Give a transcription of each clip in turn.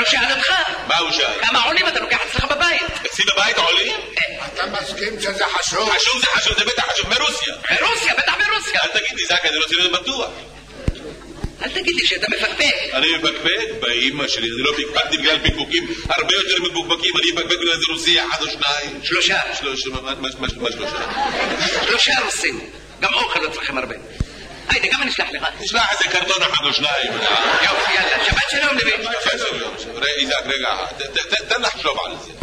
שאל אותך. מה הוא שאל? כמה עולים אתה לוקח אצלך בבית? אצלי בבית עולים? אתה מסכים שזה חשוב? חשוב, זה בטח חשוב, מרוסיה. ברוסיה, בטח ברוסיה. אל תגיד לי, זק, אני רוצה להיות בטוח. אל תגיד לי שאתה מפקפק. אני מפקפק? באמא שלי, אני לא פקפקתי בגלל פקפוקים הרבה יותר מפוקפקים, אני מפקפק בגלל זה רוסי אחד או שניים. שלושה. מה שלושה? 3 רוסים. גם אוכל לא צריכים הרבה. היידה, גם אני אשלח לך. תשלח איזה קרטון אחד או שניים. יופי, יאללה, שבת שלום לבי. איזק, רגע, תן לחשוב על זה.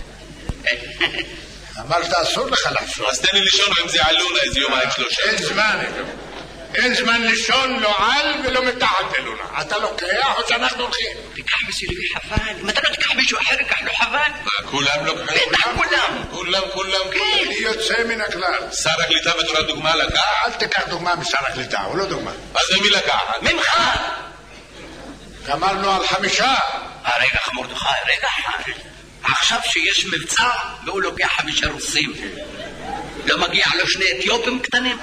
אמרת אסור לך לחשוב. אז תן לי לישון עם זה עלונה איזה יומיים 3. אין זמן לישון, לא על ולא מתחת אלונה. אתה לוקח או שאנחנו הולכים? תיקח בשבילי חבל. אם אתה לא תיקח מישהו אחר, ייקח לו חבל. כולם לוקחים? בטח כולם. אני יוצא מן הכלל. שר הקליטה בתור הדוגמה לקח? אל תיקח דוגמה משר הקליטה, הוא לא דוגמה. אז ממי לקחת? ממך. גמרנו על 5. רגע מרדכי, רגע אחד. עכשיו שיש מבצע והוא לוקח 5 רוסים, לא מגיע לו 2 אתיופים קטנים?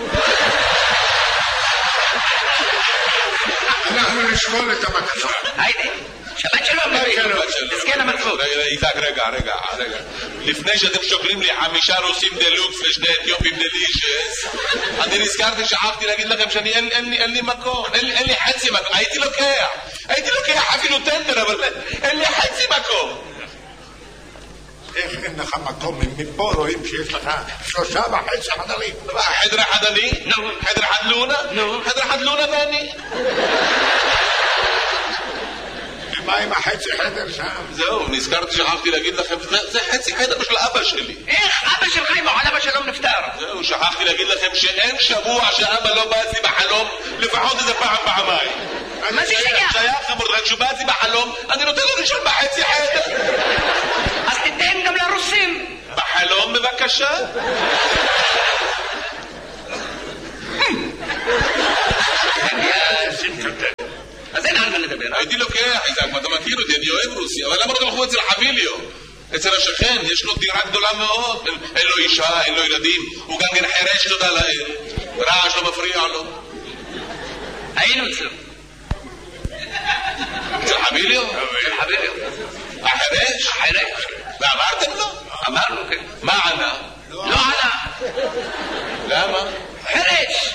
אנחנו נשקול את הבקשה. היידה, שבת שלום לבי. תזכן המצוות. איזק, רגע. לפני שאתם שוקלים לי 5 רוסים דלוקס ו2 אתיופים דלישס, אני נזכרתי, שכחתי להגיד לכם שאני אין לי מקום, אין לי חצי מקום. הייתי לוקח אפילו טנדר, אבל אין לי חצי מקום. איך אין לך מקום? מפה רואים שיש לך 3.5 חדרים. חדר אחד אני? חדר אחד לונה? חדר אחד לונה ואני. מה עם החצי חדר שם? זהו, נזכרתי, שכחתי להגיד לכם, זה חצי חדר של אבא שלי. איך אבא שלך עם עליו השלום נפטר? זהו, שכחתי להגיד לכם שאין שבוע שאבא לא בא אצלי בחלום, לפחות איזה פעמיים. מה זה שייך? רק כשהוא בא אצלי בחלום, אני נותן לו לישון בחצי חדר. אז תיתן גם לרוסים. בחלום בבקשה. אז אין על מה לדבר. הייתי לוקח, איזק, אתה מכיר אותי, אני אוהב רוסיה, אבל למה אתה הולכו אצל חביליו? אצל השכן, יש לו דירה גדולה מאוד, אין לו אישה, אין לו ילדים, הוא גם כן חרש, תודה לאל, רעש לא מפריע לו. היינו אצלו. אצל חביליו? אצל חביליו. החרש? ואמרתם לו? אמרנו, כן. מה ענה? לא ענה. למה? חרש.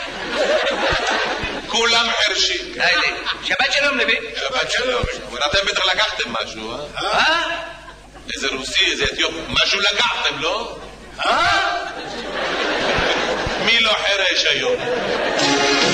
כולם חרשים. שבת שלום לבי. שבת שלום. אתם בטח לקחתם משהו, איזה רוסי, איזה אתיופ, משהו לקחתם, לא? מי לא חרש היום?